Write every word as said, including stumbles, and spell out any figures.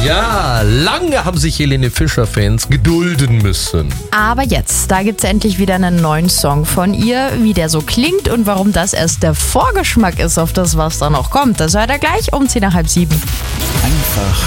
Ja, lange haben sich Helene Fischer-Fans gedulden müssen. Aber jetzt, da gibt es endlich wieder einen neuen Song von ihr. Wie der so klingt und warum das erst der Vorgeschmack ist auf das, was da noch kommt, das hört er gleich um zehn nach halb sieben. Einfach